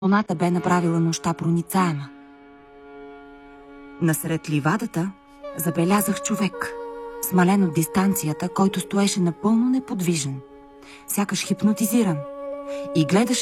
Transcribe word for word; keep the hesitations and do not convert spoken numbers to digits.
Луната бе направила нощта проницаема. Насред ливадата забелязах човек, смален от дистанцията, който стоеше напълно неподвижен, сякаш хипнотизиран, и гледаше